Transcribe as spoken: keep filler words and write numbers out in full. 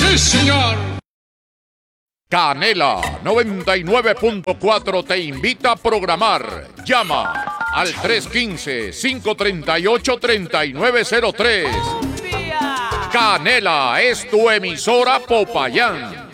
¡Sí, señor! Canela noventa y nueve punto cuatro te invita a programar. Llama al tres uno cinco, cinco tres ocho, tres nueve cero tres. Canela es tu emisora Popayán.